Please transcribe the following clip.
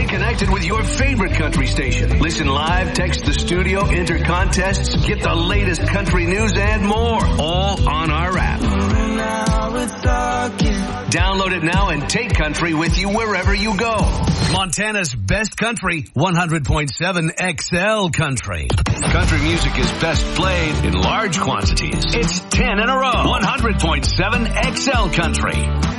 connected with your favorite country station. Listen live, text the studio, enter contests, get the latest country news and more. All on our app. Download it now and take country with you wherever you go. Montana's best country, 100.7 XL Country. Country music is best played in large quantities. It's 10 in a row. 100.7 XL Country.